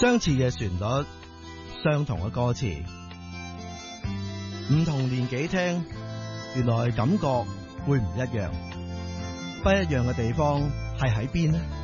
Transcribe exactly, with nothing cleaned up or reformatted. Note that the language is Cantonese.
相似嘅旋律，相同嘅歌詞，唔同年紀聽，原來感覺會唔一樣。不一樣嘅地方係喺邊呢？